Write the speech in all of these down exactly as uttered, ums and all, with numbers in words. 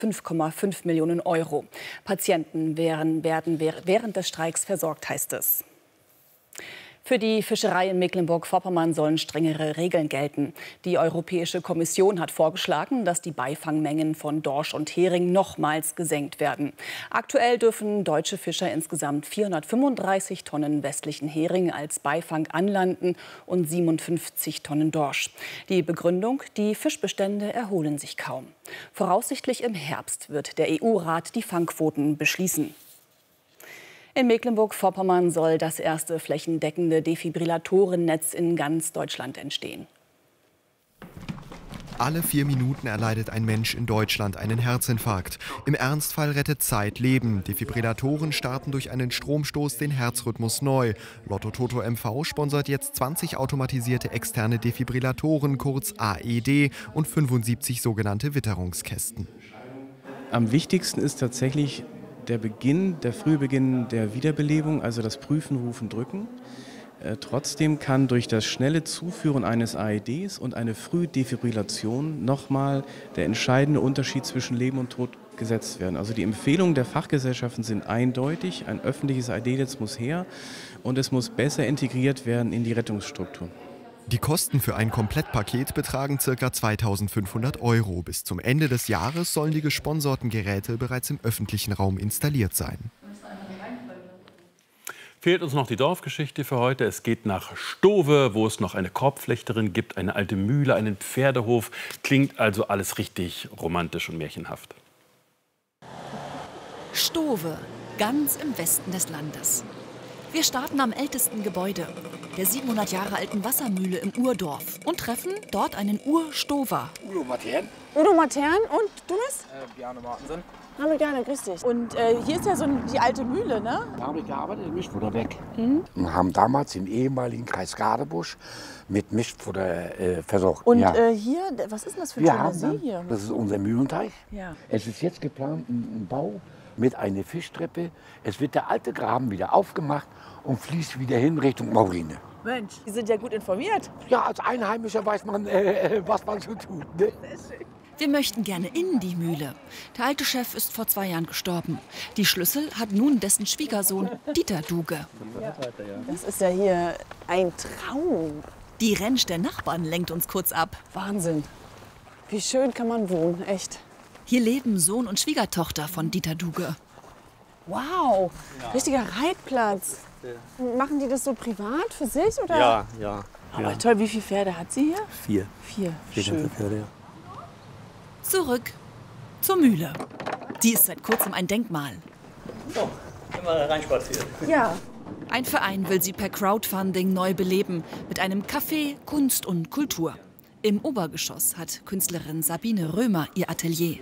fünf Komma fünf Millionen Euro. Patienten wären, werden während des Streiks versorgt, heißt es. Für die Fischerei in Mecklenburg-Vorpommern sollen strengere Regeln gelten. Die Europäische Kommission hat vorgeschlagen, dass die Beifangmengen von Dorsch und Hering nochmals gesenkt werden. Aktuell dürfen deutsche Fischer insgesamt vierhundertfünfunddreißig Tonnen westlichen Hering als Beifang anlanden und siebenundfünfzig Tonnen Dorsch. Die Begründung: die Fischbestände erholen sich kaum. Voraussichtlich im Herbst wird der E U-Rat die Fangquoten beschließen. In Mecklenburg-Vorpommern soll das erste flächendeckende Defibrillatorennetz in ganz Deutschland entstehen. Alle vier Minuten erleidet ein Mensch in Deutschland einen Herzinfarkt. Im Ernstfall rettet Zeit Leben. Defibrillatoren starten durch einen Stromstoß den Herzrhythmus neu. Lotto Toto M V sponsert jetzt zwanzig automatisierte externe Defibrillatoren, kurz A E D, und fünfundsiebzig sogenannte Witterungskästen. Am wichtigsten ist tatsächlich der Beginn, der frühe Beginn der Wiederbelebung, also das Prüfen, Rufen, Drücken. Äh, trotzdem kann durch das schnelle Zuführen eines A E Ds und eine Frühdefibrillation nochmal der entscheidende Unterschied zwischen Leben und Tod gesetzt werden. Also die Empfehlungen der Fachgesellschaften sind eindeutig. Ein öffentliches A E D-Netz muss her und es muss besser integriert werden in die Rettungsstruktur. Die Kosten für ein Komplettpaket betragen ca. zweitausendfünfhundert Euro. Bis zum Ende des Jahres sollen die gesponserten Geräte bereits im öffentlichen Raum installiert sein. Fehlt uns noch die Dorfgeschichte für heute. Es geht nach Stowe, wo es noch eine Korbflechterin gibt, eine alte Mühle, einen Pferdehof. Klingt also alles richtig romantisch und märchenhaft. Stowe, ganz im Westen des Landes. Wir starten am ältesten Gebäude, der siebenhundert Jahre alten Wassermühle im Urdorf, und treffen dort einen Urstower. Udo Matern. Udo Matern und du bist? Äh, Bjarne Martensen. Hallo Bjarne, grüß dich. Und äh, hier ist ja so die alte Mühle, ne? Da habe ich gearbeitet, Mischfutter weg. Mhm. Und haben damals den ehemaligen Kreis Gadebusch mit Mischfutter äh, versorgt. Und ja. äh, hier, was ist denn das für ein Wir schöner haben See dann, hier? Das ist unser Mühlenteich. Ja. Es ist jetzt geplant, ein, ein Bau mit einer Fischtreppe. Es wird der alte Graben wieder aufgemacht und fließt wieder hin Richtung Maurine. Mensch, die sind ja gut informiert. Ja, als Einheimischer weiß man, äh, was man so tut. Ne? Wir möchten gerne in die Mühle. Der alte Chef ist vor zwei Jahren gestorben. Die Schlüssel hat nun dessen Schwiegersohn Dieter Duge. Das ist ja hier ein Traum. Die Rentsch der Nachbarn lenkt uns kurz ab. Wahnsinn. Wie schön kann man wohnen, echt. Hier leben Sohn und Schwiegertochter von Dieter Duge. Wow, richtiger Reitplatz. Machen die das so privat für sich, oder? Ja, ja. Aber ja. toll, wie viele Pferde hat sie hier? Vier. Vier, Vier schön. ganze Pferde, ja. Zurück zur Mühle. Die ist seit kurzem ein Denkmal. So, immer reinspazieren. Ja. Ein Verein will sie per Crowdfunding neu beleben. Mit einem Café, Kunst und Kultur. Im Obergeschoss hat Künstlerin Sabine Römer ihr Atelier.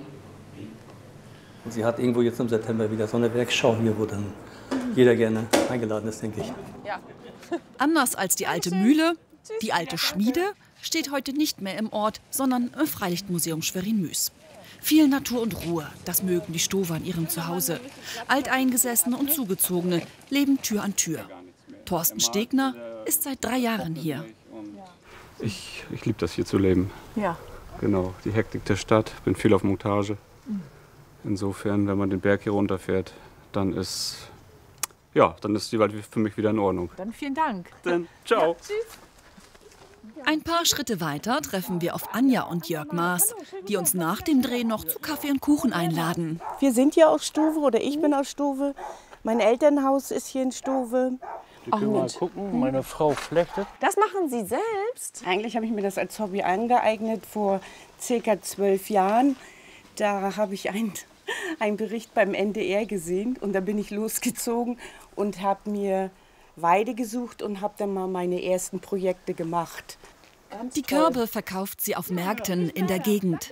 Sie hat irgendwo jetzt im September wieder so eine Werkschau hier, wo dann jeder gerne eingeladen ist, denke ich. Ja. Anders als die alte Mühle, die alte Schmiede steht heute nicht mehr im Ort, sondern im Freilichtmuseum Schwerin-Müs. Viel Natur und Ruhe, das mögen die Stower in ihrem Zuhause. Alteingesessene und Zugezogene leben Tür an Tür. Thorsten Stegner ist seit drei Jahren hier. Ich, ich liebe das hier zu leben. Ja. Genau, die Hektik der Stadt, bin viel auf Montage. Insofern, wenn man den Berg hier runterfährt, dann ist, ja, dann ist die Welt für mich wieder in Ordnung. Dann vielen Dank. Dann ciao. Ja, tschüss. Ein paar Schritte weiter treffen wir auf Anja und Jörg Maas, die uns nach dem Dreh noch zu Kaffee und Kuchen einladen. Wir sind hier aus Stowe, oder ich bin aus Stowe. Mein Elternhaus ist hier in Stowe. Wir können mal gucken, meine Frau flechtet. Das machen Sie selbst? Eigentlich habe ich mir das als Hobby angeeignet vor circa zwölf Jahren. Da habe ich einen, einen Bericht beim N D R gesehen und da bin ich losgezogen und habe mir Weide gesucht und habe dann mal meine ersten Projekte gemacht. Die Körbe verkauft sie auf Märkten in der Gegend.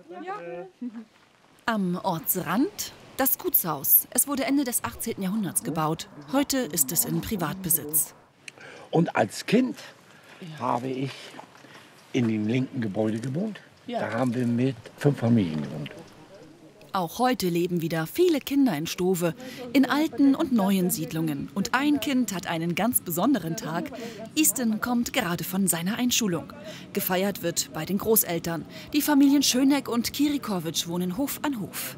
Am Ortsrand das Gutshaus. Es wurde Ende des achtzehnten Jahrhunderts gebaut. Heute ist es in Privatbesitz. Und als Kind habe ich in dem linken Gebäude gewohnt. Da haben wir mit fünf Familien gewohnt. Auch heute leben wieder viele Kinder in Stowe, in alten und neuen Siedlungen. Und ein Kind hat einen ganz besonderen Tag. Easton kommt gerade von seiner Einschulung. Gefeiert wird bei den Großeltern. Die Familien Schöneck und Kirikowitsch wohnen Hof an Hof.